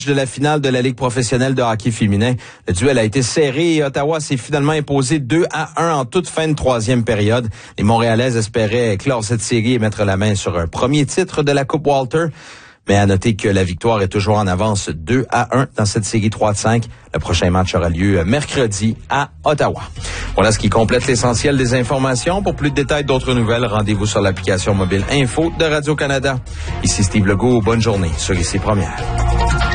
De la finale de la Ligue professionnelle de hockey féminin. Le duel a été serré et Ottawa s'est finalement imposé 2-1 en toute fin de troisième période. Les Montréalaises espéraient clore cette série et mettre la main sur un premier titre de la Coupe Walter. Mais à noter que la victoire est toujours en avance 2-1 dans cette série 3-5. Le prochain match aura lieu mercredi à Ottawa. Voilà ce qui complète l'essentiel des informations. Pour plus de détails d'autres nouvelles, rendez-vous sur l'application mobile Info de Radio-Canada. Ici Steve Legault, bonne journée sur ICI Première.